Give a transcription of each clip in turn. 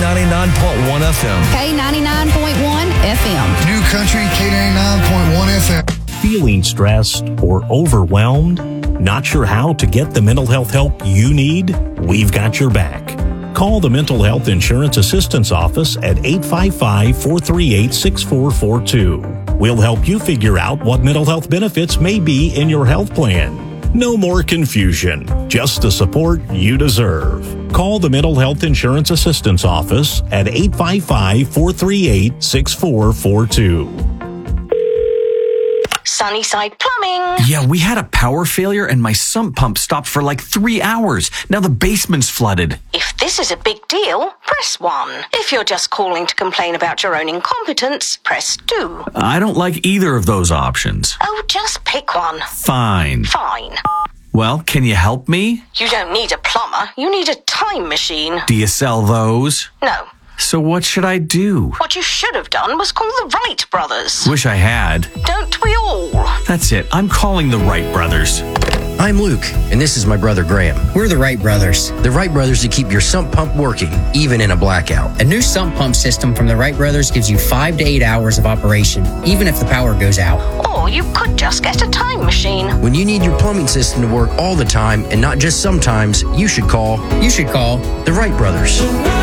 K99.1 FM. K99.1 FM. New Country K99.1 FM. Feeling stressed or overwhelmed? Not sure how to get the mental health help you need? We've got your back. Call the Mental Health Insurance Assistance Office at 855-438-6442. We'll help you figure out what mental health benefits may be in your health plan. No more confusion, just the support you deserve. Call the Mental Health Insurance Assistance Office at 855-438-6442. Sunnyside Plumbing. Yeah, we had a power failure and my sump pump stopped for like 3 hours. Now the basement's flooded. If this is a big deal, press 1. If you're just calling to complain about your own incompetence, press 2. I don't like either of those options. Oh, just pick one. Fine. Fine. Well, can you help me? You don't need a plumber. You need a time machine. Do you sell those? No. So what should I do? What you should have done was call the Wright brothers. Wish I had. Don't we all? That's it. I'm calling the Wright brothers. I'm Luke, and this is my brother Graham. We're the Wright brothers. The Wright brothers that keep your sump pump working, even in a blackout. A new sump pump system from the Wright brothers gives you 5 to 8 hours of operation, even if the power goes out. Or you could just get a time machine. When you need your plumbing system to work all the time, and not just sometimes, you should call the Wright brothers.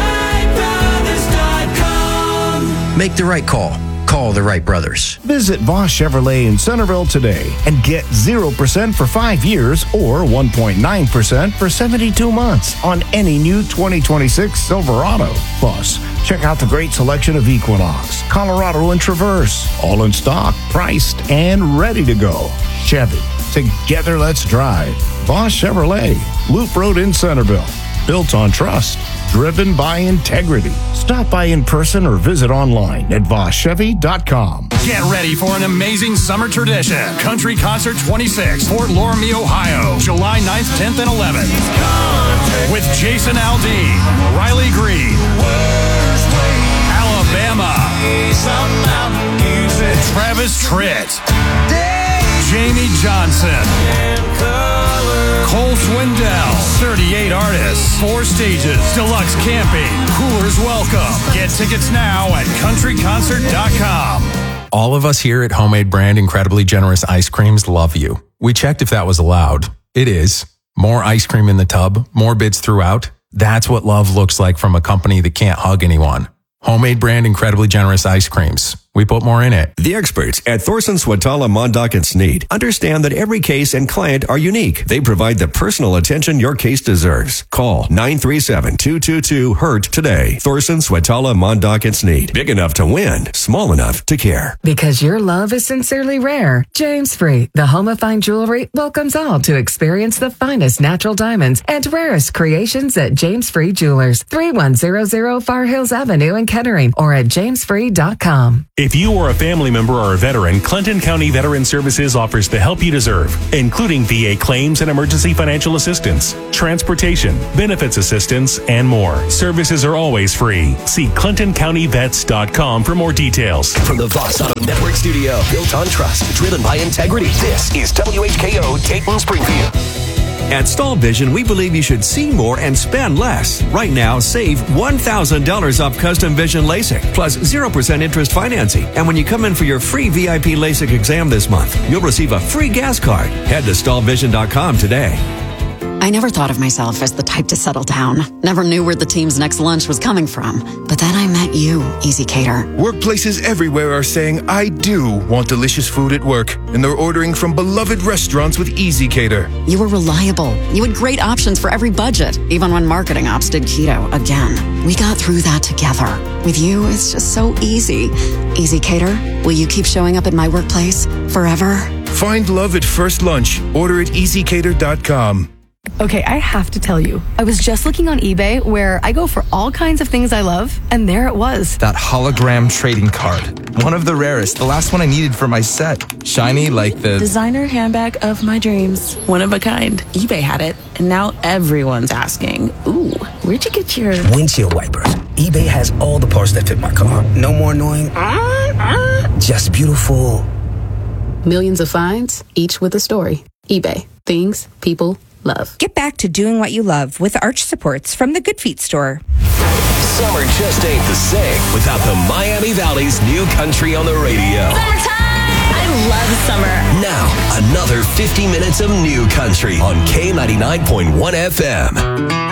Make the right call. Call the Wright brothers. Visit Voss Chevrolet in Centerville today and get 0% for 5 years or 1.9% for 72 months on any new 2026 Silverado. Plus, check out the great selection of Equinox, Colorado, and Traverse. All in stock, priced, and ready to go. Chevy. Together, let's drive. Voss Chevrolet. Loop Road in Centerville. Built on trust. Driven by integrity. Stop by in person or visit online at VossChevy.com. Get ready for an amazing summer tradition. Country Concert 26, Fort Loramie, Ohio, July 9th, 10th, and 11th. With Jason Aldean, Riley Green, Alabama, Travis Tritt, Jamie Johnson, Cole Swindell, 38 artists, 4 stages, deluxe camping, coolers welcome. Get tickets now at countryconcert.com. All of us here at Homemade Brand Incredibly Generous Ice Creams love you. We checked if that was allowed. It is. More ice cream in the tub, more bids throughout. That's what love looks like from a company that can't hug anyone. Homemade Brand Incredibly Generous Ice Creams. We put more in it. The experts at Thorson, Swatala, Mondock, and Sneed understand that every case and client are unique. They provide the personal attention your case deserves. Call 937-222-HURT today. Thorson, Swatala, Mondock, and Sneed. Big enough to win, small enough to care. Because your love is sincerely rare, James Free, the home of fine jewelry, welcomes all to experience the finest natural diamonds and rarest creations at James Free Jewelers, 3100 Far Hills Avenue in Kettering, or at jamesfree.com. If you or a family member are a veteran, Clinton County Veteran Services offers the help you deserve, including VA claims and emergency financial assistance, transportation, benefits assistance, and more. Services are always free. See ClintonCountyVets.com for more details. From the Voss Auto Network studio, built on trust, driven by integrity, this is WHKO Dayton Springfield. At Stall Vision, we believe you should see more and spend less. Right now, save $1,000 off custom vision LASIK, plus 0% interest financing. And when you come in for your free VIP LASIK exam this month, you'll receive a free gas card. Head to StallVision.com today. I never thought of myself as the type to settle down. Never knew where the team's next lunch was coming from. But then I met you, Easy Cater. Workplaces everywhere are saying, I do want delicious food at work. And they're ordering from beloved restaurants with Easy Cater. You were reliable. You had great options for every budget, even when marketing ops did keto again. We got through that together. With you, it's just so easy. Easy Cater, will you keep showing up at my workplace forever? Find love at first lunch. Order at easycater.com. Okay, I have to tell you, I was just looking on eBay where I go for all kinds of things I love, and there it was. That hologram trading card. One of the rarest. The last one I needed for my set. Shiny like the designer handbag of my dreams. One of a kind. eBay had it, and now everyone's asking, ooh, where'd you get your windshield wipers? eBay has all the parts that fit my car. No more annoying. Just beautiful. Millions of finds, each with a story. eBay. Things people love. Get back to doing what you love with arch supports from the Good Feet store. Summer just ain't the same without the Miami Valley's new country on the radio. I love summer. Now, another 50 minutes of new country on K99.1 FM.